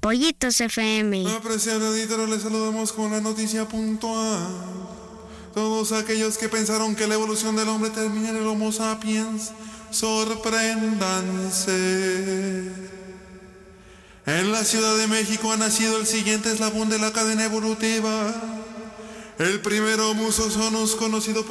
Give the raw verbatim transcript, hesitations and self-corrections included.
Pollitos F M. Apreciado editor, les saludamos con la noticia puntual. Todos aquellos que pensaron que la evolución del hombre termina en el Homo sapiens, sorpréndanse. En la Ciudad de México ha nacido el siguiente eslabón de la cadena evolutiva. El primero Musosaurus, conocido por